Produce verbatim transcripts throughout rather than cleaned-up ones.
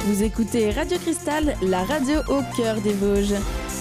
Vous écoutez Radio Cristal, la radio au cœur des Vosges.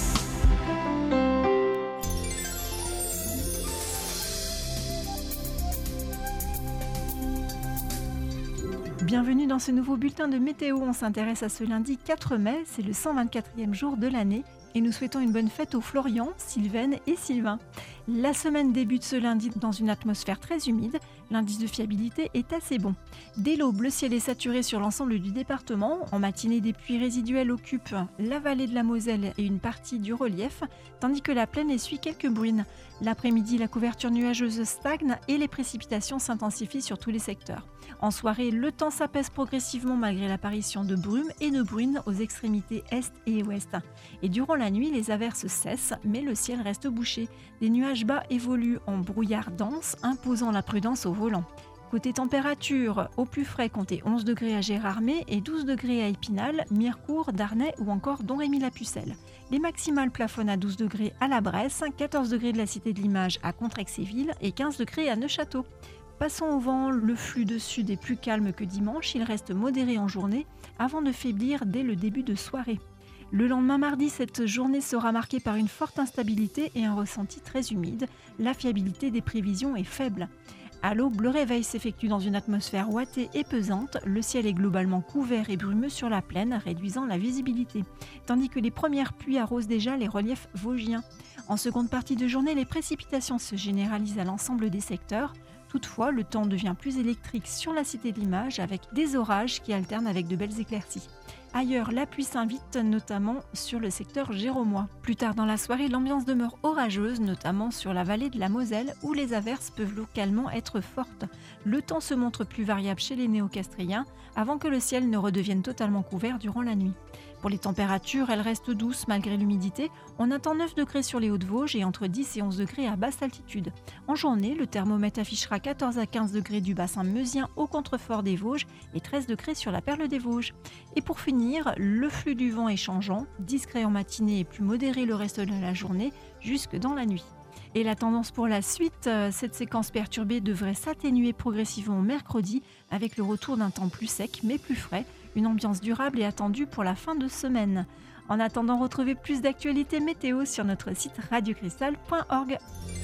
Bienvenue dans ce nouveau bulletin de météo. On s'intéresse à ce lundi quatre mai, c'est le cent vingt-quatrième jour de l'année et nous souhaitons une bonne fête aux Florian, Sylvaine et Sylvain. La semaine débute ce lundi dans une atmosphère très humide. L'indice de fiabilité est assez bon. Dès l'aube, le ciel est saturé sur l'ensemble du département. En matinée, des pluies résiduelles occupent la vallée de la Moselle et une partie du relief, tandis que la plaine essuie quelques bruines. L'après-midi, la couverture nuageuse stagne et les précipitations s'intensifient sur tous les secteurs. En soirée, le temps s'apaise progressivement malgré l'apparition de brumes et de bruines aux extrémités est et ouest. Et durant la nuit, les averses cessent, mais le ciel reste bouché. Des nuages bas évoluent en brouillard dense, imposant la prudence au volant. Côté température, au plus frais, comptez onze degrés à Gérardmer et douze degrés à Épinal, Mirecourt, Darney ou encore Domrémy-la-Pucelle. Les maximales plafonnent à douze degrés à la Bresse, quatorze degrés de la Cité de l'Image à Contrexéville et quinze degrés à Neufchâteau. Passons au vent, le flux de sud est plus calme que dimanche, il reste modéré en journée avant de faiblir dès le début de soirée. Le lendemain mardi, cette journée sera marquée par une forte instabilité et un ressenti très humide. La fiabilité des prévisions est faible. À l'aube, le réveil s'effectue dans une atmosphère ouatée et pesante. Le ciel est globalement couvert et brumeux sur la plaine, réduisant la visibilité. Tandis que les premières pluies arrosent déjà les reliefs vosgiens. En seconde partie de journée, les précipitations se généralisent à l'ensemble des secteurs. Toutefois, le temps devient plus électrique sur la Cité de l'Image avec des orages qui alternent avec de belles éclaircies. Ailleurs, la pluie s'invite, notamment sur le secteur géromois. Plus tard dans la soirée, l'ambiance demeure orageuse, notamment sur la vallée de la Moselle, où les averses peuvent localement être fortes. Le temps se montre plus variable chez les néo-castriens, avant que le ciel ne redevienne totalement couvert durant la nuit. Pour les températures, elles restent douces malgré l'humidité. On attend neuf degrés sur les Hauts-de-Vosges et entre dix et onze degrés à basse altitude. En journée, le thermomètre affichera quatorze à quinze degrés du bassin meusien au contrefort des Vosges et treize degrés sur la perle des Vosges. Et pour finir, le flux du vent est changeant, discret en matinée et plus modéré le reste de la journée, jusque dans la nuit. Et la tendance pour la suite, cette séquence perturbée devrait s'atténuer progressivement mercredi avec le retour d'un temps plus sec mais plus frais. Une ambiance durable est attendue pour la fin de semaine. En attendant, retrouvez plus d'actualités météo sur notre site radio cristal point org.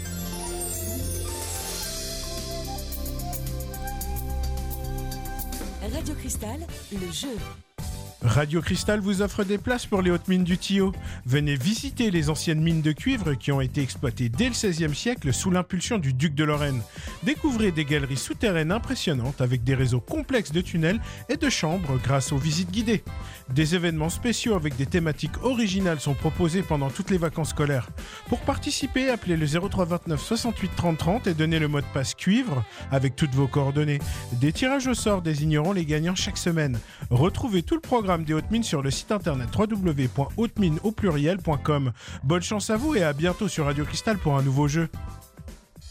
Radio Cristal, le jeu. Radio Cristal vous offre des places pour les hautes mines du Thillot. Venez visiter les anciennes mines de cuivre qui ont été exploitées dès le seizième siècle sous l'impulsion du duc de Lorraine. Découvrez des galeries souterraines impressionnantes avec des réseaux complexes de tunnels et de chambres grâce aux visites guidées. Des événements spéciaux avec des thématiques originales sont proposés pendant toutes les vacances scolaires. Pour participer, appelez le zéro trois vingt-neuf soixante-huit trente trente et donnez le mot de passe cuivre avec toutes vos coordonnées. Des tirages au sort désigneront les gagnants chaque semaine. Retrouvez tout le programme des hautes mines sur le site internet w w w point hautes mines au pluriel point com. Bonne chance à vous et à bientôt sur Radio Cristal pour un nouveau jeu.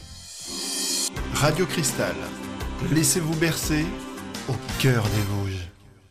Radio Cristal, laissez-vous bercer au cœur des Vosges.